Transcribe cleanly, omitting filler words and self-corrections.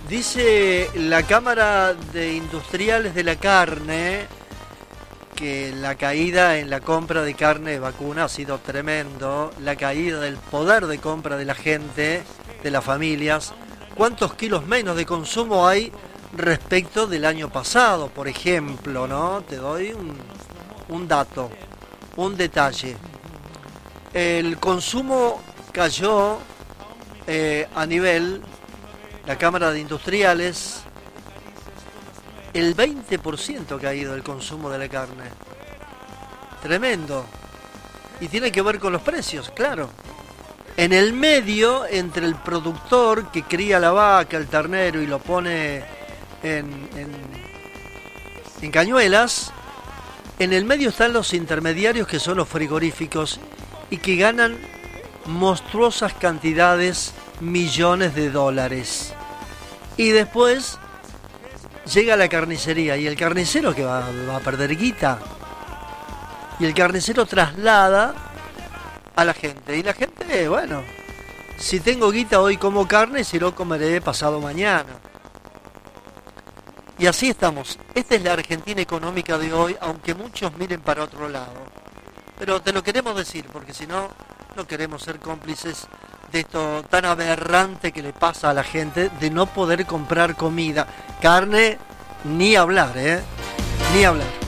Dice la Cámara de Industriales de la Carne que la caída en la compra de carne de vacuna ha sido tremendo, la caída del poder de compra de la gente, de las familias. ¿Cuántos kilos menos de consumo hay respecto del año pasado, por ejemplo, ¿no? Te doy un dato, un detalle. El consumo cayó a nivel, la Cámara de Industriales, el 20% ha caído el consumo de la carne. Tremendo. Y tiene que ver con los precios, claro. En el medio, entre el productor que cría la vaca, el ternero y lo pone en cañuelas, en el medio están los intermediarios que son los frigoríficos y que ganan monstruosas cantidades, millones de dólares. Y después llega la carnicería y el carnicero que va a perder guita. Y el carnicero traslada a la gente. Y la gente, bueno, si tengo guita hoy como carne, si no comeré pasado mañana. Y así estamos. Esta es la Argentina económica de hoy, aunque muchos miren para otro lado. Pero te lo queremos decir, porque si no, no queremos ser cómplices de esto tan aberrante que le pasa a la gente de no poder comprar comida. Carne, ni hablar, ni hablar.